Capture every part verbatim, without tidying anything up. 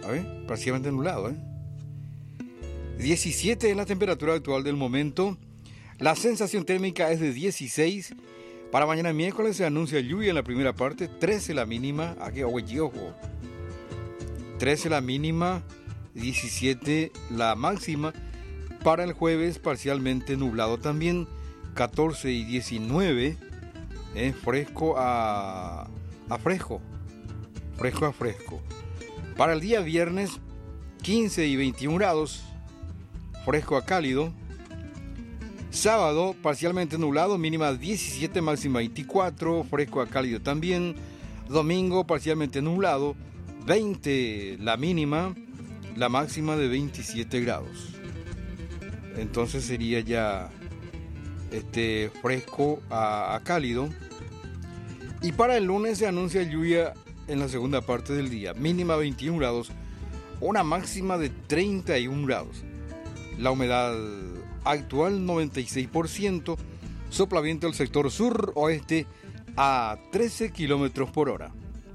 A ver, parcialmente nublado, ¿eh? diecisiete es la temperatura actual del momento. La sensación térmica es de dieciséis. Para mañana miércoles se anuncia lluvia en la primera parte. trece la mínima. Aquí, ojo. trece la mínima. diecisiete la máxima. Para el jueves parcialmente nublado también. catorce y diecinueve. Eh, fresco a, a fresco. Fresco a fresco. Para el día viernes, quince y veintiún grados. Fresco a cálido. Sábado, parcialmente nublado, mínima diecisiete, máxima veinticuatro, fresco a cálido también. Domingo, parcialmente nublado, veinte la mínima, la máxima de veintisiete grados. Entonces sería ya este, fresco a, a cálido. Y para el lunes se anuncia lluvia en la segunda parte del día, mínima veintiún grados, una máxima de treinta y un grados. La humedad actual noventa y seis por ciento, sopla viento del sector sur-oeste a trece kilómetros por hora.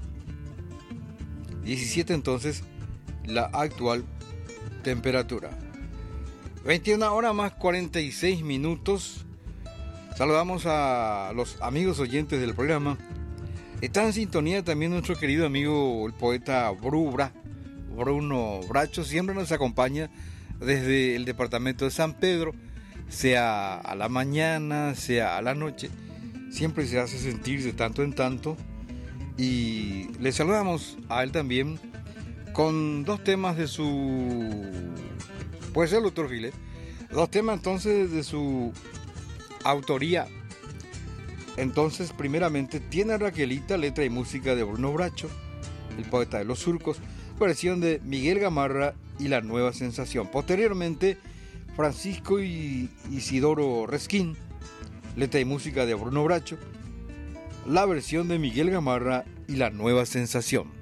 diecisiete entonces la actual temperatura. veintiuna horas más cuarenta y seis minutos. Saludamos a los amigos oyentes del programa. Está en sintonía también nuestro querido amigo el poeta Brubra, Bruno Bracho, siempre nos acompaña desde el departamento de San Pedro, sea a la mañana, sea a la noche, siempre se hace sentir de tanto en tanto. Y le saludamos a él también con dos temas de su... Puede ser el doctor Filet. Dos temas entonces de su autoría. Entonces, primeramente, Tiene Raquelita, letra y música de Bruno Bracho, el poeta de los surcos, versión de Miguel Gamarra y La Nueva Sensación. Posteriormente, Francisco y Isidoro Resquín, letra y música de Bruno Bracho, la versión de Miguel Gamarra y La Nueva Sensación.